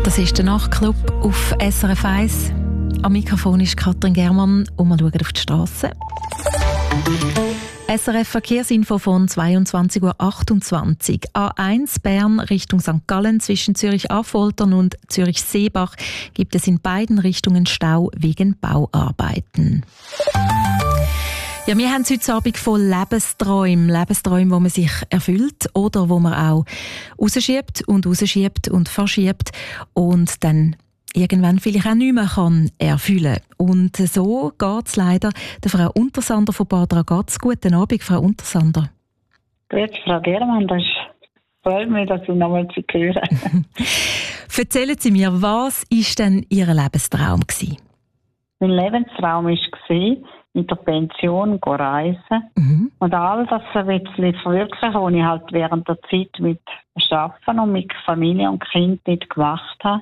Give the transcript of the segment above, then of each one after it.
Das ist der Nachtclub auf SRF 1. Am Mikrofon ist Katrin Germann und wir schauen auf die Strasse. SRF Verkehrsinfo von 22:28 Uhr. A1 Bern Richtung St. Gallen zwischen Zürich-Affoltern und Zürich-Seebach gibt es in beiden Richtungen Stau wegen Bauarbeiten. Ja, wir haben es heute Abend von Lebensträumen, die man sich erfüllt oder wo man auch rausschiebt und verschiebt und dann irgendwann vielleicht auch nicht mehr kann erfüllen. Und so geht es leider der Frau Untersander von Bad Ragaz. Guten Abend, Frau Untersander. Grüezi, Frau Germann, das freut mich, dass ich nochmal zu hören. Erzählen Sie mir, was war denn Ihr Lebenstraum gewesen? Mein Lebenstraum war, mit der Pension reisen und all das ein bisschen verwirklichen, was ich halt während der Zeit mit Arbeiten und mit Familie und Kind nicht gemacht habe.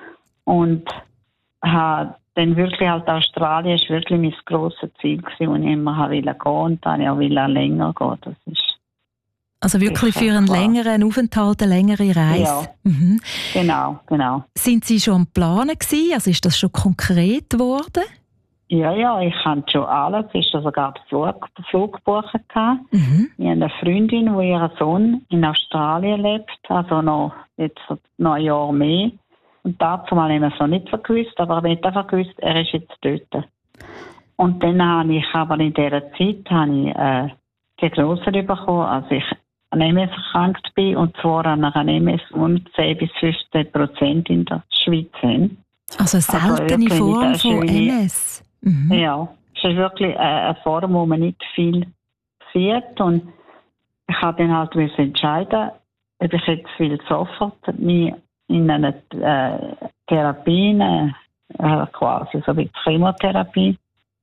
Und habe dann wirklich halt Australien ist wirklich mein grosses Ziel gewesen, und ich immer gehen und dann auch länger gehen. Das ist also wirklich für einen längeren Aufenthalt, eine längere Reise? Ja, genau. Sind Sie schon am Planen gewesen? Also ist das schon konkret geworden? Ja, ich hatte schon alles. Ich hatte sogar den Flug gebucht. Ich habe eine Freundin, die ihren Sohn in Australien lebt, also jetzt noch ein Jahr mehr. Und dazu mal haben wir es noch nicht gewusst, aber ich habe einfach gewusst, er ist jetzt dort. Und dann habe ich aber in dieser Zeit Diagnose bekommen, als ich an MS erkrankt bin, und zwar an einer MS von 10-15% in der Schweiz haben. Also eine seltene Form von MS? Ja, es ist wirklich eine Form, wo man nicht viel sieht. Und ich habe dann halt entscheiden, ob ich jetzt sofort mich in eine Therapie, quasi so wie Chemotherapie,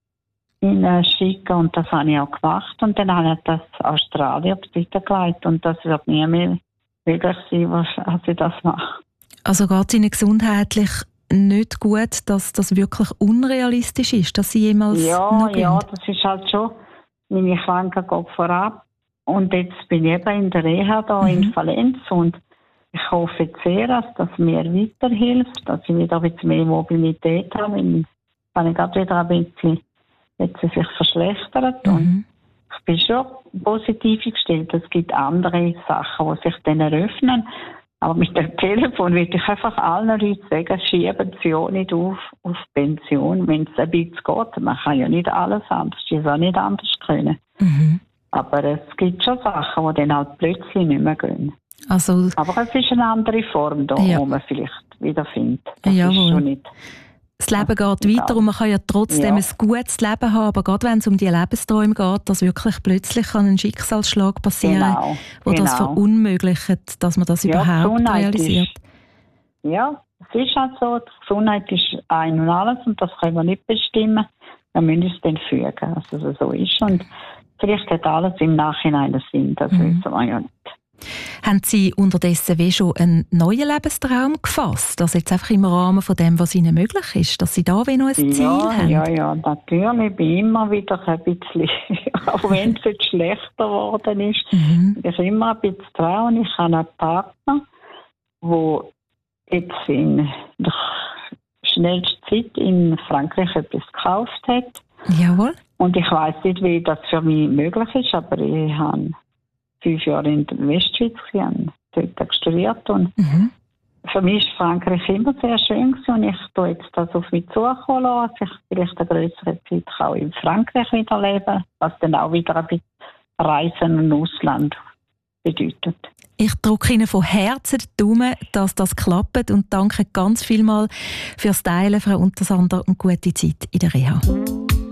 schicken. Und das habe ich auch gemacht. Und dann habe ich das Australien auf die Seite gelegt. Und das wird nie mehr möglich sein, was ich das mache. Also geht es Ihnen gesundheitlich nicht gut, dass das wirklich unrealistisch ist, dass Sie jemals noch gehen? Ja, das ist halt schon. Meine Krankheit geht vorab. Und jetzt bin ich eben in der Reha da in Valenz. Und ich hoffe sehr, dass das mir weiterhilft, dass ich wieder ein bisschen mehr Mobilität habe. Wenn ich gerade wieder ein bisschen jetzt sich verschlechtert. Und ich bin schon positiv gestellt. Es gibt andere Sachen, die sich dann eröffnen. Aber mit dem Telefon würde ich einfach allen Leuten sagen, schieben Sie ja nicht auf Pension, wenn es ein bisschen geht. Man kann ja nicht alles anders, es auch nicht anders können. Aber es gibt schon Sachen, die dann halt plötzlich nicht mehr gehen. Also, aber es ist eine andere Form da, wo man vielleicht wieder findet. Das ist schon nicht. Das Leben geht weiter und man kann ja trotzdem ein gutes Leben haben, aber gerade wenn es um die Lebensträume geht, dass wirklich plötzlich kann ein Schicksalsschlag passieren, wo das verunmöglicht, dass man das überhaupt realisiert. Ja, es ist halt so, die Gesundheit ist ein und alles und das können wir nicht bestimmen. Wir müssen es dann fügen, dass es so ist. Und vielleicht hat alles im Nachhinein einen Sinn, das wissen wir ja nicht. Haben Sie unterdessen schon einen neuen Lebenstraum gefasst? Also jetzt einfach im Rahmen von dem, was Ihnen möglich ist, dass Sie da noch ein Ziel haben? Ja, natürlich. Ich bin immer wieder ein bisschen, auch wenn es jetzt schlechter geworden ist, ich immer ein bisschen dran. Und ich habe einen Partner, der jetzt in der schnellsten Zeit in Frankreich etwas gekauft hat. Jawohl. Und ich weiss nicht, wie das für mich möglich ist, aber ich habe 5 Jahre in der Westschweiz dort studiert und für mich war Frankreich immer sehr schön gewesen, und ich tue jetzt das auf mich zukommen lassen, dass ich vielleicht eine größere Zeit auch in Frankreich wieder leben, was dann auch wieder ein bisschen Reisen im Ausland bedeutet. Ich drücke Ihnen von Herzen die Daumen, dass das klappt, und danke ganz vielmals fürs Teilen, Frau Untersander, und gute Zeit in der Reha.